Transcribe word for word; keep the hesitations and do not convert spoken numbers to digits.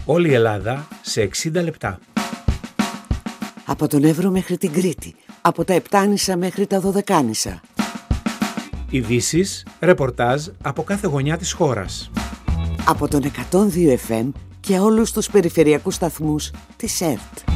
Όλη η Ελλάδα σε εξήντα λεπτά. Από τον Εύρο μέχρι την Κρήτη. Από τα Επτάνησα μέχρι τα Δωδεκάνησα. Ειδήσεις, ρεπορτάζ από κάθε γωνιά της χώρας. Από τον εκατόν δύο εφ εμ και όλους τους περιφερειακούς σταθμούς της ΕΡΤ.